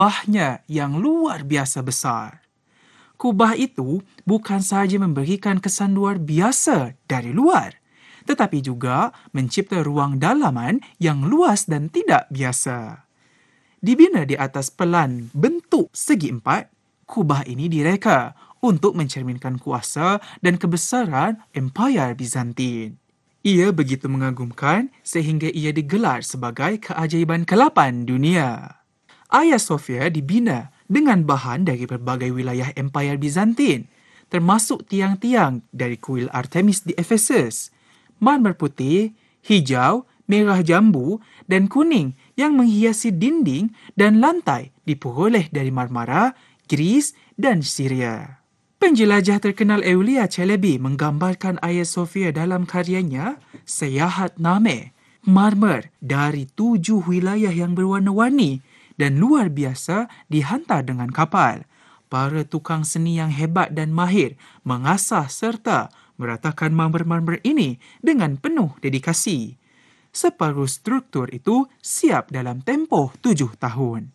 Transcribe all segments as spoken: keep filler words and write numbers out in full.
kubahnya yang luar biasa besar. Kubah itu bukan sahaja memberikan kesan luar biasa dari luar, tetapi juga mencipta ruang dalaman yang luas dan tidak biasa. Dibina di atas pelan bentuk segi empat, kubah ini direka untuk mencerminkan kuasa dan kebesaran Empayar Bizantin. Ia begitu mengagumkan sehingga ia digelar sebagai keajaiban kelapan dunia. Hagia Sophia dibina dengan bahan dari berbagai wilayah Empayar Bizantin, termasuk tiang-tiang dari kuil Artemis di Efesus, marmer putih, hijau, merah jambu dan kuning yang menghiasi dinding dan lantai diperoleh dari Marmara, Gris dan Syria. Penjelajah terkenal Eulia Celebi menggambarkan Hagia Sophia dalam karyanya Seyahatname, marmer dari tujuh wilayah yang berwarna-warni dan luar biasa dihantar dengan kapal. Para tukang seni yang hebat dan mahir mengasah serta meratakan marmer-marmer ini dengan penuh dedikasi. Separuh struktur itu siap dalam tempoh tujuh tahun.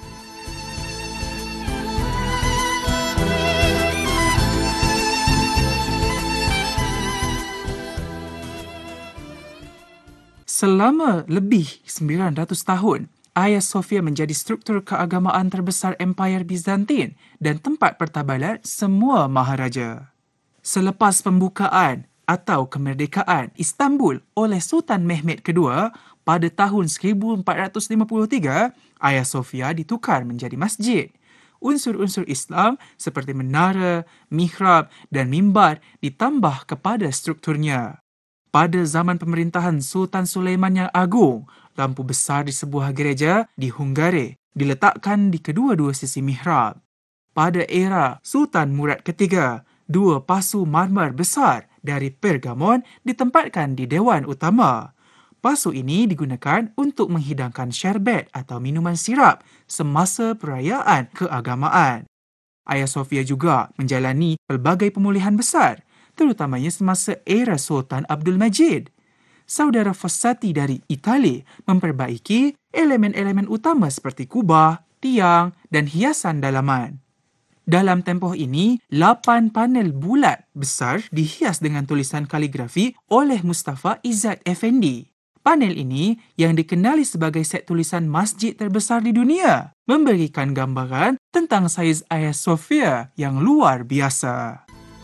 Selama lebih sembilan ratus tahun, Hagia Sophia menjadi struktur keagamaan terbesar Empayar Bizantin dan tempat pertabalan semua maharaja. Selepas pembukaan atau kemerdekaan Istanbul oleh Sultan Mehmed kedua pada tahun seribu empat ratus lima puluh tiga, Hagia Sophia ditukar menjadi masjid. Unsur-unsur Islam seperti menara, mihrab dan mimbar ditambah kepada strukturnya. Pada zaman pemerintahan Sultan Sulaiman yang Agung, lampu besar di sebuah gereja di Hungaria diletakkan di kedua-dua sisi mihrab. Pada era Sultan Murad ketiga, dua pasu marmer besar dari Pergamon ditempatkan di Dewan Utama. Pasu ini digunakan untuk menghidangkan syarbet atau minuman sirap semasa perayaan keagamaan. Hagia Sophia juga menjalani pelbagai pemulihan besar, terutamanya semasa era Sultan Abdul Majid. Saudara Fossati dari Itali memperbaiki elemen-elemen utama seperti kubah, tiang dan hiasan dalaman. Dalam tempoh ini, lapan panel bulat besar dihias dengan tulisan kaligrafi oleh Mustafa Izzat Effendi. Panel ini, yang dikenali sebagai set tulisan masjid terbesar di dunia, memberikan gambaran tentang saiz Hagia Sophia yang luar biasa.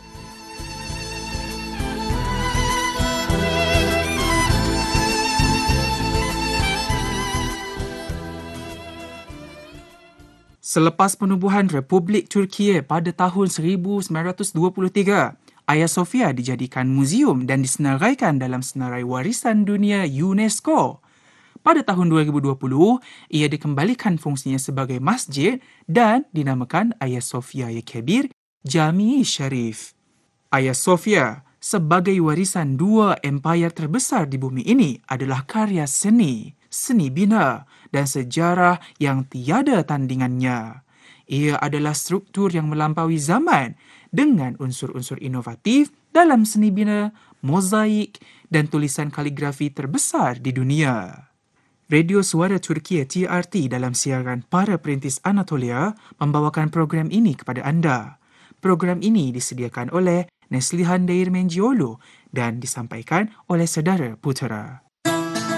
Selepas penubuhan Republik Turkiye pada tahun seribu sembilan ratus dua puluh tiga, Hagia Sophia dijadikan muzium dan disenaraikan dalam Senarai Warisan Dunia UNESCO. Pada tahun dua ribu dua puluh, ia dikembalikan fungsinya sebagai masjid dan dinamakan Hagia Sophia Kebir Jami' Sharif. Hagia Sophia sebagai warisan dua empayar terbesar di bumi ini adalah karya seni, seni bina dan sejarah yang tiada tandingannya. Ia adalah struktur yang melampaui zaman dengan unsur-unsur inovatif dalam seni bina, mozaik dan tulisan kaligrafi terbesar di dunia. Radio Suara Turkiye T R T dalam siaran Para Perintis Anatolia membawakan program ini kepada anda. Program ini disediakan oleh Neslihan Değirmenciyoğlu dan disampaikan oleh saudara Putera.